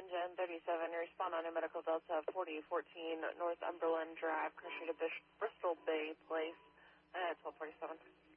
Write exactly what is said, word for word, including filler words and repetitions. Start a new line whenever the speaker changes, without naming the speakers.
Engine thirty-seven, respond on a medical Delta forty fourteen Northumberland Drive, Crusader Bristol Bay Place, uh, twelve forty-seven.